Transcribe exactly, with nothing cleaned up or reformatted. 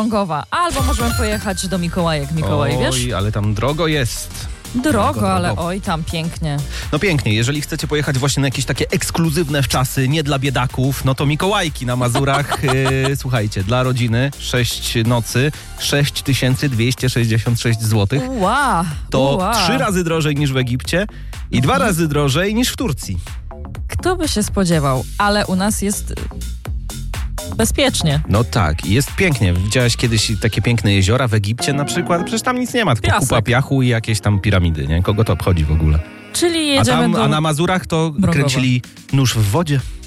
Elblągowa. Albo możemy pojechać do Mikołajek. Mikołaj, Oj, wiesz? ale tam drogo jest. Drogo, drogo, ale drogo. oj, tam pięknie. No pięknie, jeżeli chcecie pojechać właśnie na jakieś takie ekskluzywne wczasy, nie dla biedaków, no to Mikołajki na Mazurach, yy, słuchajcie, dla rodziny sześć nocy, sześć tysięcy dwieście sześćdziesiąt sześć złotych. Ła, To ła. trzy razy drożej niż w Egipcie i dwa razy drożej niż w Turcji. Kto by się spodziewał, ale u nas jest bezpiecznie. No tak, i jest pięknie. Widziałaś kiedyś takie piękne jeziora w Egipcie na przykład? Przecież tam nic nie ma, tylko Piasek. kupa piachu i jakieś tam piramidy, nie? Kogo to obchodzi w ogóle? Czyli A, jedziemy tam, do... a na Mazurach to Mrogowa. kręcili nóż w wodzie.